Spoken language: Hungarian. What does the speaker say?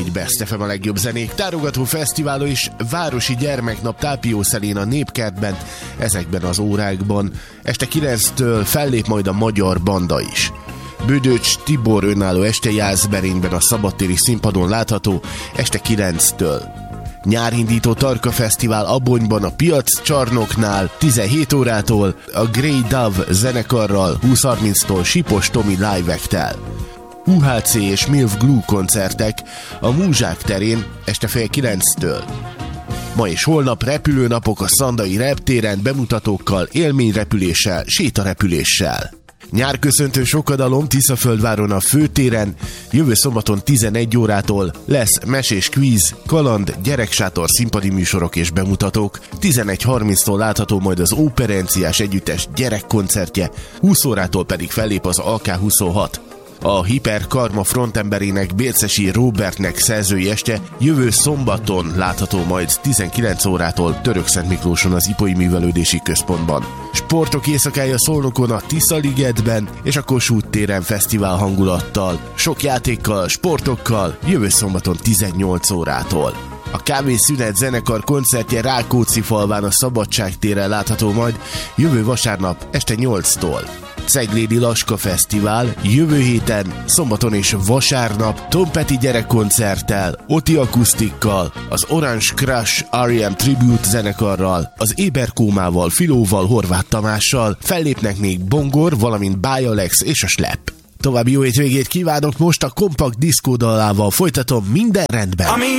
egy Best FM a legjobb zenék tárogató fesztiválon és városi gyermeknap Tápiószelén a Népkertben ezekben az órákban. Este 9-től fellép majd a Magyar Banda is. Bödöcs Tibor önálló este Jászberényben a szabadtéri színpadon látható este 9-től. Nyárindító Tarka Fesztivál Abonyban a Piac Csarnoknál 17 órától, a Grey Dove zenekarral 20:30-tól Sipos Tomi Live Act-tel. UHC és Milf Glue koncertek a Múzsák terén este fél 9-től. Ma és holnap repülőnapok a Szandai reptéren bemutatókkal, élményrepüléssel, sétarepüléssel. Nyárköszöntő sokadalom Tiszaföldváron a Főtéren, jövő szombaton 11 órától lesz mesés kvíz, kaland, gyereksátor, színpadi műsorok és bemutatók. 11:30-tól látható majd az Óperenciás Együttes gyerekkoncertje, 20 órától pedig fellép az AK-26. A Hiperkarma frontemberének Bércesi Róbertnek szerzői este jövő szombaton látható majd 19 órától Törökszentmiklóson az Ipoly Művelődési Központban. Sportok éjszakája Szolnokon a Tiszaligetben és a Kossuth téren fesztivál hangulattal, sok játékkal, sportokkal jövő szombaton 18 órától. A Kávészünet zenekar koncertje Rákóczifalván a Szabadság téren látható majd jövő vasárnap este 8-tól. Ceglédi Laska Fesztivál jövő héten, szombaton és vasárnap Tom Petty gyerekkoncerttel, Oti akusztikkal, az Orange Crush R.E.M. Tribute zenekarral, az Éberkómával, Filóval, Horváth Tamással, fellépnek még Bongor, valamint Bájalex és a Slep. További jó hétvégét kívánok, most a kompakt diszkódallával folytatom, minden rendben.